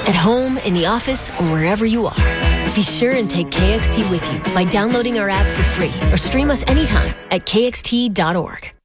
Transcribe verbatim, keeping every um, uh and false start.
at home, in the office, or wherever you are. Be sure and take K X T with you by downloading our app for free or stream us anytime at K X T dot org.